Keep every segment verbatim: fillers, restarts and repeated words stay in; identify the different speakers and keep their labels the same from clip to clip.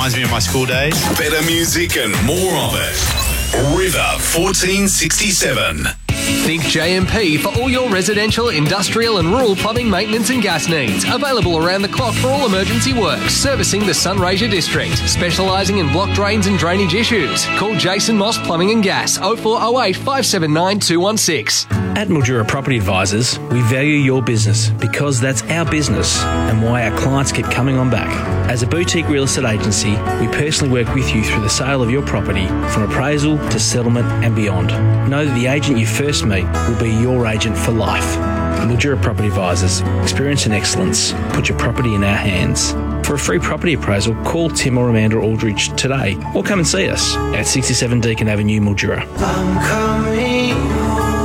Speaker 1: reminds me of my school days.
Speaker 2: Better music and more of it. River fourteen sixty-seven.
Speaker 3: Think J M P for all your residential, industrial and rural plumbing maintenance and gas needs. Available around the clock for all emergency works. Servicing the Sunraysia district. Specialising in block drains and drainage issues. Call Jason Moss Plumbing and Gas oh four oh eight, five seven nine, two one six.
Speaker 4: At Mildura Property Advisors, we value your business because that's our business and why our clients keep coming on back. As a boutique real estate agency, we personally work with you through the sale of your property from appraisal to settlement and beyond. Know that the agent you first meet will be your agent for life. Mildura Property Advisors, experience and excellence. Put your property in our hands. For a free property appraisal, call Tim or Amanda Aldridge today or come and see us at sixty-seven Deakin Avenue, Mildura.
Speaker 5: I'm coming.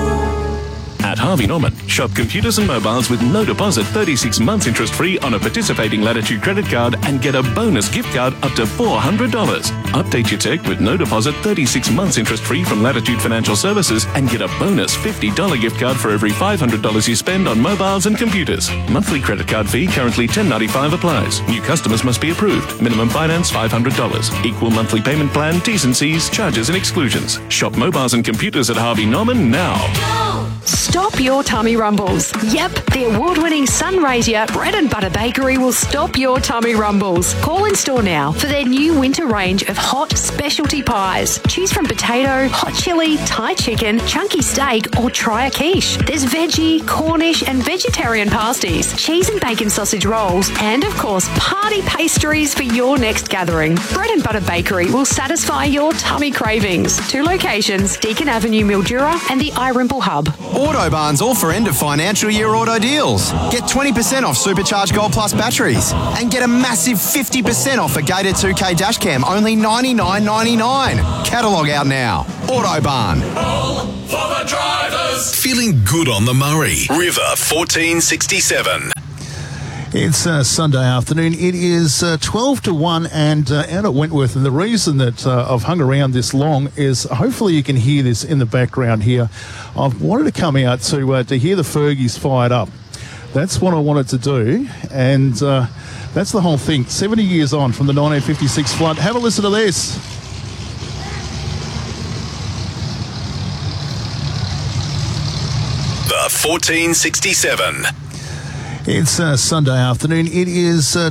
Speaker 6: At Harvey Norman, shop computers and mobiles with no deposit, thirty-six months interest free on a participating Latitude credit card and get a bonus gift card up to four hundred dollars. Update your tech with no deposit, thirty-six months interest free from Latitude Financial Services and get a bonus fifty dollars gift card for every five hundred dollars you spend on mobiles and computers. Monthly credit card fee currently ten dollars and ninety-five cents applies. New customers must be approved. Minimum finance five hundred dollars. Equal monthly payment plan, T's and C's, charges and exclusions. Shop mobiles and computers at Harvey Norman now.
Speaker 7: Stop your tummy rumbles. Yep, the award-winning Sunraysia Bread and Butter Bakery will stop your tummy rumbles. Call in store now for their new winter range of hot specialty pies. Choose from potato, hot chili, Thai chicken, chunky steak, or try a quiche. There's veggie, Cornish, and vegetarian pasties, cheese and bacon sausage rolls, and of course, party pastries for your next gathering. Bread and Butter Bakery will satisfy your tummy cravings. Two locations, Deakin Avenue, Mildura, and the iRimple Hub.
Speaker 8: Autobarn's all for end of financial year auto deals. Get twenty percent off Supercharged Gold Plus batteries and get a massive fifty percent off a Gator two K dash cam, only ninety-nine ninety-nine. Catalogue out now. Autobarn.
Speaker 2: All for the drivers. Feeling good on the Murray. River fourteen sixty-seven.
Speaker 9: It's uh, Sunday afternoon. It is uh, twelve to one and uh, out at Wentworth. And the reason that uh, I've hung around this long is hopefully you can hear this in the background here. I've wanted to come out to uh, to hear the Fergies fired up. That's what I wanted to do. And uh, that's the whole thing. seventy years on from the nineteen fifty-six flood. Have a listen to this.
Speaker 2: The fourteen sixty-seven.
Speaker 9: It's uh, Sunday afternoon. It is... Uh,